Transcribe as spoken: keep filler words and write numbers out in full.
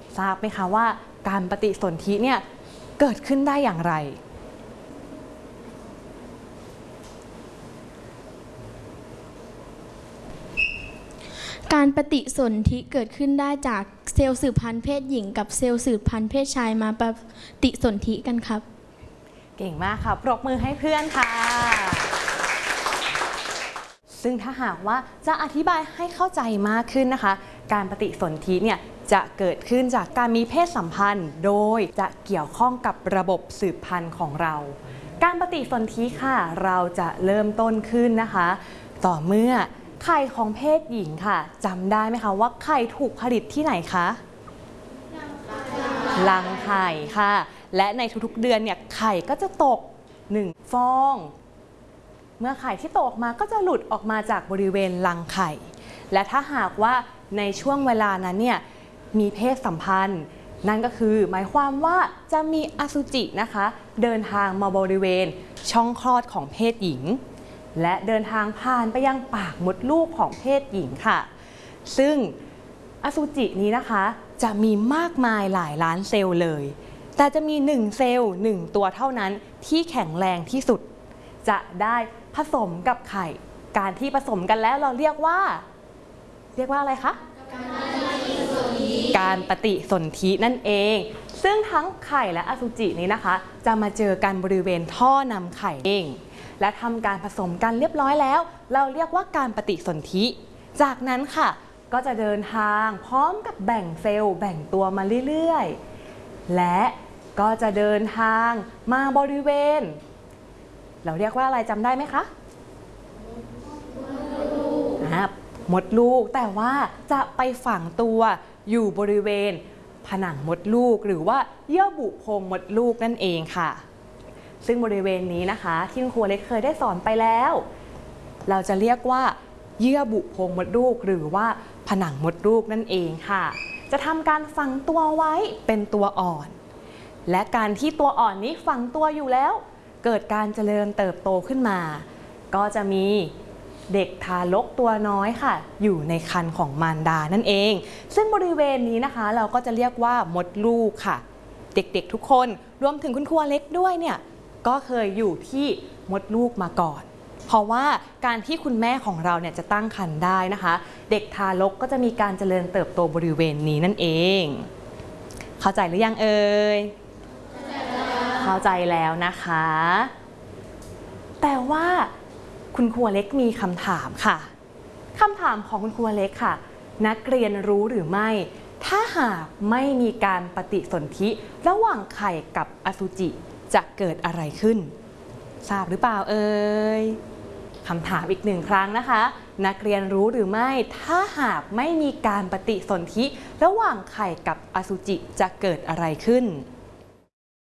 ทราบไหมคะว่าการปฏิสนธิเนี่ยเกิดขึ้นได้อย่างไรการปฏิสนธิเกิดขึ้นได้จากเซลล์สืบพันธุ์เพศหญิงกับเซลล์สืบพันธุ์เพศชายมาปฏิสนธิกันครับเก่งมากค่ะปรบมือให้เพื่อนค่ะซึ่งถ้าหากว่าจะอธิบายให้เข้าใจมากขึ้นนะคะการปฏิสนธิเนี่ยจะเกิดขึ้นจากการมีเพศสัมพันธ์โดยจะเกี่ยวข้องกับระบบสืบพันธุ์ของเราการปฏิสนธิค่ะเราจะเริ่มต้นขึ้นนะคะต่อเมื่อไข่ของเพศหญิงค่ะจำได้ไหมคะว่าไข่ถูกผลิตที่ไหนคะรังไข่ค่ะและในทุกๆเดือนเนี่ยไข่ก็จะตกหนึ่งฟองเมื่อไข่ที่ตกออกมาก็จะหลุดออกมาจากบริเวณรังไข่และถ้าหากว่าในช่วงเวลานั้นเนี่ยมีเพศสัมพันธ์นั่นก็คือหมายความว่าจะมีอสุจินะคะเดินทางมาบริเวณช่องคลอดของเพศหญิงและเดินทางผ่านไปยังปากมดลูกของเพศหญิงค่ะซึ่งอสุจินี้นะคะจะมีมากมายหลายล้านเซลล์เลยแต่จะมีหนึ่งเซลล์หนึ่งตัวเท่านั้นที่แข็งแรงที่สุดจะได้ผสมกับไข่การที่ผสมกันแล้วเราเรียกว่าเรียกว่าอะไรคะการปฏิสนธินั่นเองซึ่งทั้งไข่และอสุจินี้นะคะจะมาเจอกันบริเวณท่อนำไข่เองและทำการผสมกันเรียบร้อยแล้วเราเรียกว่าการปฏิสนธิจากนั้นค่ะก็จะเดินทางพร้อมกับแบ่งเซลล์แบ่งตัวมาเรื่อยๆและก็จะเดินทางมาบริเวณเราเรียกว่าอะไรจำได้ไหมคะมดลูกแต่ว่าจะไปฝังตัวอยู่บริเวณผนังมดลูกหรือว่าเยื่อบุโพรงมดลูกนั่นเองค่ะซึ่งบริเวณนี้นะคะที่คุณครูเล็กเคยได้สอนไปแล้วเราจะเรียกว่าเยื่อบุโพรงมดลูกหรือว่าผนังมดลูกนั่นเองค่ะจะทำการฝังตัวไว้เป็นตัวอ่อนและการที่ตัวอ่อนนี้ฝังตัวอยู่แล้วเกิดการเจริญเติบโตขึ้นมาก็จะมีเด็กทารกตัวน้อยค่ะอยู่ในครรภ์ของมารดานั่นเองซึ่งบริเวณนี้นะคะเราก็จะเรียกว่ามดลูกค่ะเด็กๆทุกคนรวมถึงคุณครูเล็กด้วยเนี่ยก็เคยอยู่ที่มดลูกมาก่อนเพราะว่าการที่คุณแม่ของเราเนี่ยจะตั้งครรภ์ได้นะคะเด็กทารกก็จะมีการเจริญเติบโตบริเวณนี้นั่นเองเข้าใจหรือยังเอ่ยเข้าใจแล้วนะคะแต่ว่าคุณครูเล็กมีคำถามค่ะคำถามของคุณครูเล็กค่ะนักเรียนรู้หรือไม่ถ้าหากไม่มีการปฏิสนธิระหว่างไข่กับอสุจิจะเกิดอะไรขึ้นทราบหรือเปล่าเอ่ยคำถามอีกหนึ่งครั้งนะคะนักเรียนรู้หรือไม่ถ้าหากไม่มีการปฏิสนธิระหว่างไข่กับอสุจิจะเกิดอะไรขึ้น